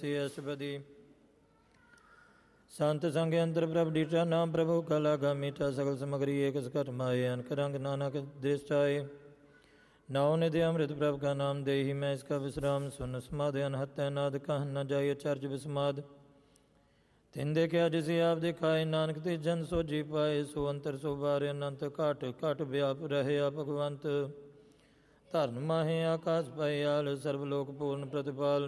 ਐਸੀ ਅਸ਼ਬਦੀ। ਸੰਤ ਸੰਗ ਅੰਤਰ ਪ੍ਰਭ ਡੀਠਾ ਨਾਮ ਪ੍ਰਭੂ ਕਲਾ ਗਾ ਮੀਠਾ। ਸਗਲ ਸਮਗਰੀ ਏਕ ਸਕਟ ਮਾਏ ਅਨਕ ਰੰਗ ਨਾਨਕ ਦ੍ਰਿਸ਼ਟਾਏ। नाउ निधि अमृत प्रभ का नाम दे ही मैं इसका विश्राम सुन। समाध अनहत्य नाद कह न जाय चर्च विस्माद। तिन देखा जिसे आप दिखाए नानक ते जन सो जी पाए। सो अंतर सो बार अनंत घट घट व्याप रहे भगवंत। धरन माहे आकाश पाए आल सर्वलोक पूर्ण प्रतिपाल।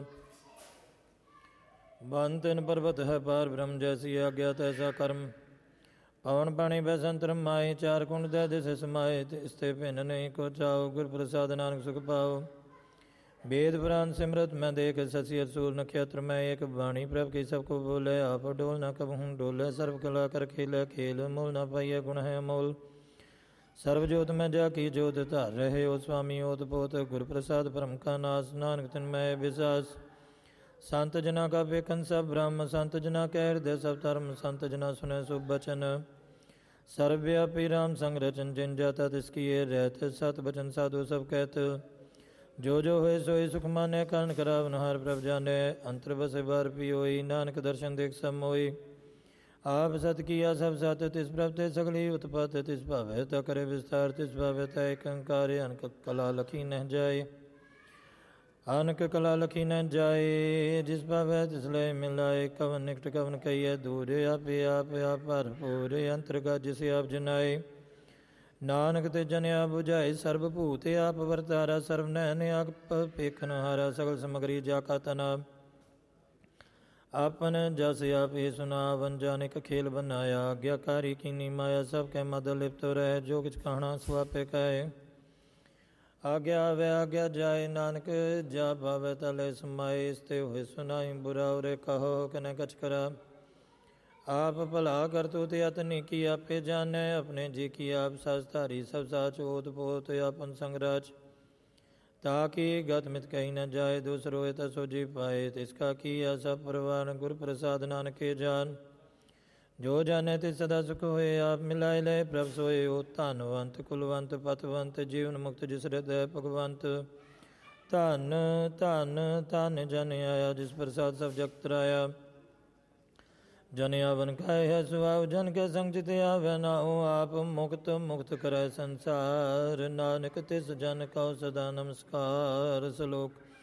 बन तिन पर्वत है पार ब्रह्म जैसी आज्ञा तैसा कर्म। पवन पाणी बैसंतर माए चार कुंड दे दिस समाए। इसते भिन्न नहीं को चाओ गुर प्रसाद नानक सुख पाओ। वेद पुराण सिमरत मैं देख शशि असूर नक्षत्र में एक वाणी प्रभ की सबको बोले। आप डोल न कबहूँ डोले सर्व कला कर खेल खेल। मूल न पाइए गुण है अमोल सर्वजोत में जा की जोत धार रहे हो स्वामी ओत पोत। गुर प्रसाद परम का नाश नानक तिनमय विश्वास। संत जना का बेकन सब ब्रह्म संत जना कह हृदय सब धर्म। संत जना सुने शुभ बचन सर्वव्यापी राम संग रचन। जिन जाता तिसकी ये रहत सत बचन साधु सब कहत। जो जो होए सोई सुख माने कर्ण करावन हार प्रभ जाने। अंतर बसे बार पी होई नानक दर्शन देख सब मोई। आप सत किया सब सत तिस प्रभ ते सगली उत्पत। तिस भावे ता करे विस्तार तिस भावे ता एक अंकार। अनक कला लखी न जाए अनक कला लखी न जाए। जिस भावे तिस लय मिलाए। कवन निकट कवन कहिए दूर। आप भरपूर अंतर्गत जिसे आप जनाए। नानक ते जन आप बुझाए सर्वभूत आप वर्तारा। सर्व नैन आप पेखन हारा सगल समगरी जाका तना। आपन जस आप ये सुनावन जानिक खेल बनाया। आज्ञाकारी कीनी माया सब कै मद लिप्त रहे। जो किछ कहना सुआपे कहे आज्ञा आवे आज्ञा जाए। नानक जा पावे तले समाए। इसते हुए सुनाई बुरा उरे कहो कने कछ करा। आप भला कर तू अतनी की आपे जाने। अपने जी की आप साधारी सब साच ओत पोत आपन संगराच। ताकि गत मित कही न जाए दूसरो तसो जी पाए। तिसका की आशा परवान गुर प्रसाद नानक के जान। जो जाने ते सदा सुख होए आप मिलाए ले प्रभ सोए। ओ धनवंत कुलवंत पतवंत जीवन मुक्त जिस हृदय भगवंत। धन धन धन जन आया जिस प्रसाद सब जगत तराया। जन आवन खाए है सुहाव जन के संग चित आवे नाओ। आप मुक्त मुक्त करे संसार नानक तिस जन को सदा नमस्कार। सलोक